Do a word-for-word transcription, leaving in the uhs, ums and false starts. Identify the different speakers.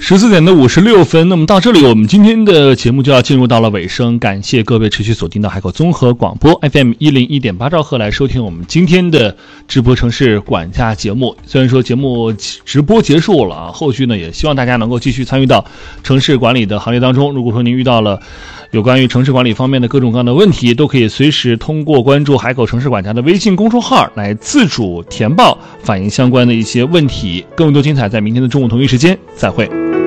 Speaker 1: 十四点的五十六分，那么到这里我们今天的节目就要进入到了尾声，感谢各位持续锁定到海口综合广播 F M 一零一点八兆赫来收听我们今天的直播城市管家节目。虽然说节目直播结束了啊，后续呢也希望大家能够继续参与到城市管理的行列当中。如果说您遇到了有关于城市管理方面的各种各样的问题，都可以随时通过关注海口城市管家的微信公众号来自主填报反映相关的一些问题。更多精彩在明天的中午同一时间再会。